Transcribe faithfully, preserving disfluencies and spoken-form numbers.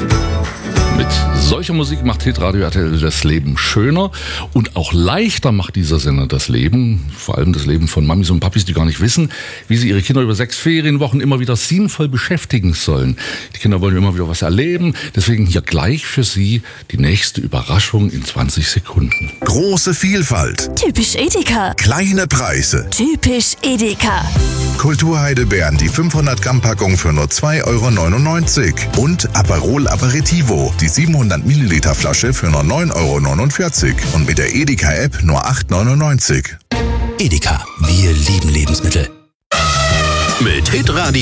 Mit solcher Musik macht Hitradio R T L das Leben schöner und auch leichter macht dieser Sender das Leben. Vor allem das Leben von Mamis und Papis, die gar nicht wissen, wie sie ihre Kinder über sechs Ferienwochen immer wieder sinnvoll beschäftigen sollen. Die Kinder wollen immer wieder was erleben. Deswegen hier gleich für Sie die nächste Überraschung in zwanzig Sekunden. Große Vielfalt. Typisch Edeka. Kleine Preise. Typisch Edeka. Kulturheidelbeeren, die fünfhundert Gramm Packung für nur zwei Euro neunundneunzig. Und Aperol Aperitivo, die siebenhundert Milliliter Flasche für nur neun Euro neunundvierzig. Und mit der Edeka-App nur acht Euro neunundneunzig. Edeka, wir lieben Lebensmittel. Mit Hitradio